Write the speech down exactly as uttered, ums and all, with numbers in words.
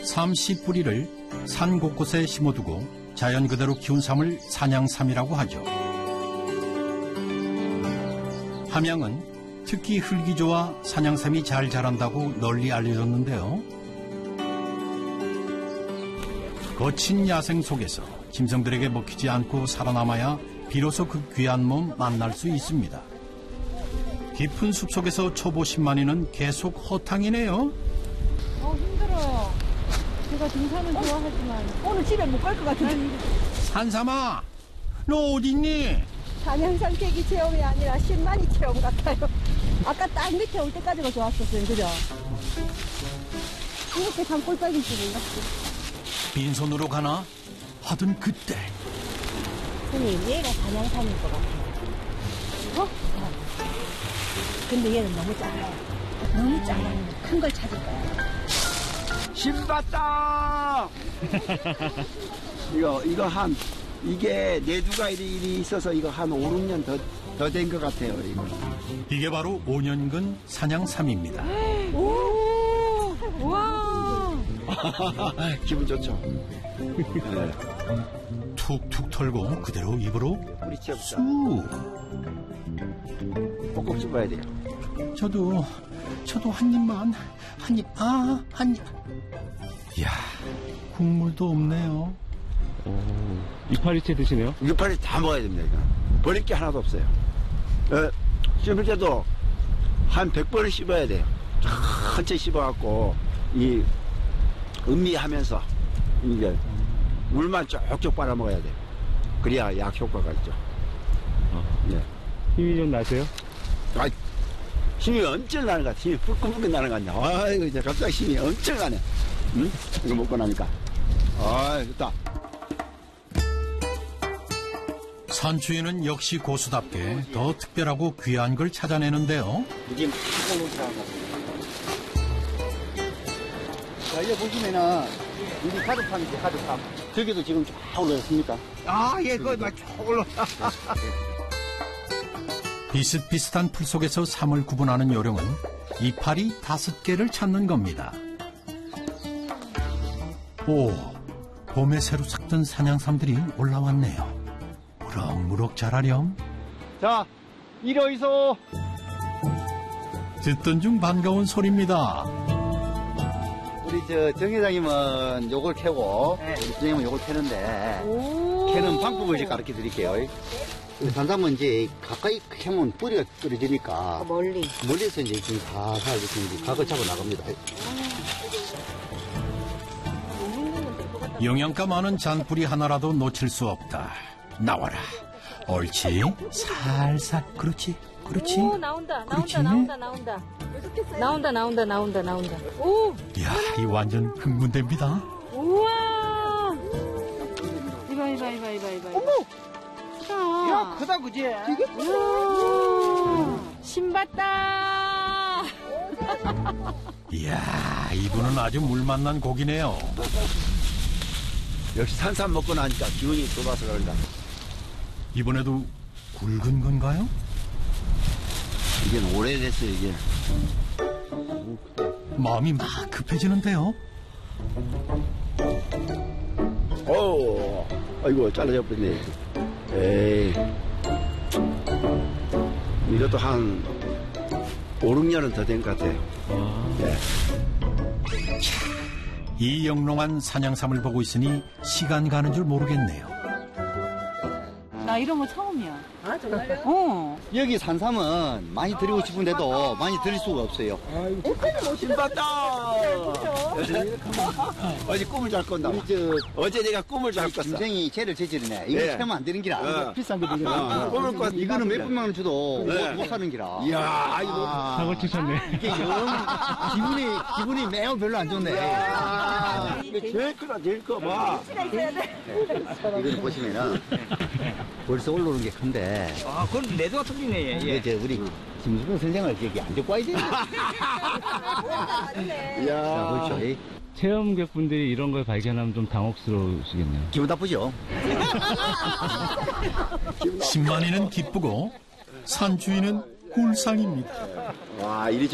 삼시 뿌리를 산 곳곳에 심어두고 자연 그대로 키운 삶을 산양삼이라고 하죠. 함양은 특히 흙이 좋아 산양삼이 잘 자란다고 널리 알려졌는데요. 거친 야생 속에서 짐승들에게 먹히지 않고 살아남아야 비로소 그 귀한 몸 만날 수 있습니다. 깊은 숲속에서 초보 신만이는 계속 허탕이네요. 어, 힘들어요. 제가 등산은 좋아하지만 오늘 집에 못 갈 것 같은데. 산삼아, 너 어딨니? 산양산 깨기 체험이 아니라 신만이 체험 같아요. 아까 딱 밑에 올 때까지가 좋았었어요. 그죠? 이렇게 산골짜기인 줄 몰랐어. 빈손으로 가나 하던 그때. 선생님, 얘가 산양산일 것 같아요. 어? 어. 근데 얘는 너무 작아요. 너무 작아요. 큰 걸 찾을 거야. 신봤다. 이거 이거 한 이게 내두가 일이 있어서 이거 한 오, 육 년 더 더 된 것 같아요. 이거. 이게 바로 오 년근 산양삼입니다. 오, 와. 기분 좋죠. 네. 툭툭 털고 그대로 입으로 우리 치워보자. 쑥. 꼭꼭 씹어야 돼요. 저도 저도 한 입만 한 입. 아, 한 입. 이야, 국물도 없네요. 오, 이파리채 드시네요? 이파리 다 먹어야 됩니다. 이거. 버릴 게 하나도 없어요. 어, 씹을 때도 한 백 번을 씹어야 돼요. 천천히 씹어갖고 이 음미하면서 이제 물만 쪽쪽 빨아먹어야 돼요. 그래야 약 효과가 있죠. 어. 네. 힘이 좀 나세요? 아, 힘이 엄청 나는 것 같아. 힘이 불끈불끈 나는 것 같네. 아이고, 이제 갑자기 힘이 엄청 나네. 응? 이거 먹고 나니까. 아, 좋다. 산추위는 역시 고수답게 더 특별하고 귀한 걸 찾아내는데요. 이게 막 올라오는 것 자, 여기 보시면은, 이게 가득함이지, 가득함. 저기도 지금 쫙 올라왔습니까? 아, 예, 그거 막 쫙 올라와. 비슷비슷한 풀 속에서 삼을 구분하는 요령은 이파리 다섯 개를 찾는 겁니다. 오, 봄에 새로 삭던 산양삼들이 올라왔네요. 무럭무럭 자라렴. 자, 이리 오이소. 듣던 중 반가운 소리입니다. 우리 저 정 회장님은 요걸 캐고 네. 우리 선생님은 요걸 캐는데 캐는 방법을 이제 가르쳐 드릴게요. 산삼은 이제 가까이 캐면 뿌리가 떨어지니까 멀리. 멀리서 이제 지금 살살 이렇게 각을 차고 나갑니다. 영양가 많은 잔뿌리 하나라도 놓칠 수 없다. 나와라. 옳지. 살살. 그렇지. 그렇지. 오, 나온다. 그렇지. 나온다. 나온다. 나온다. 나온다. 나온다. 나온다. 나온다. 오! 이야, 이 완전 흥분됩니다. 우와! 이봐, 이봐, 이봐, 이봐, 이봐. 어머! 야, 크다, 그지? 되게 크다. 신봤다. 이야, 이분은 아주 물 만난 고기네요. 역시 산삼 먹고 나니까 기운이 돌아서 그런다. 이번에도 굵은 건가요? 이게 오래됐어요, 이게. 마음이 막 급해지는데요. 오, 아이고, 잘라져 버렸네. 에이. 이것도 한 오, 육 년은 더 된 것 같아요. 아. 네. 이 영롱한 산양삼을 보고 있으니 시간 가는 줄 모르겠네요. 나 이런 거 처음이야. 아, 정말요? 어. 여기 산삼은 많이 드리고 싶은데도 많이 드릴 수가 없어요. 신봤다! 어제 꿈을 잘 꿨나 봐. 우리 저 어제 내가 꿈을 잘 꿨어. 동생이 죄를 저지르네. 이거 네. 캐면 안 되는 기라. 어. 비싼 거든요. 어, 꿈을 꿨 이거는 몇 분만 원 줘도 네. 못, 못 사는 기라. 이야, 이거. 아, 사고 치셨네. 이게 영 기분이 기분이 매우 별로 안 좋네. 아, 이게 제일 크다, 제일 커. 봐. 이거는 보시면은 벌써 올라오는 게 큰데. 아, 그건 내도가 틀리네, 이게 저 우리 김수병 선생을 여기 안 데리고 와야 되는데. 이야. 자, 그렇죠. 체험객분들이 이런 걸 발견하면 좀 당혹스러우시겠네요. 기분 나쁘죠? 신만이는 기쁘고 산주인은 꿀상입니다. 와, 이리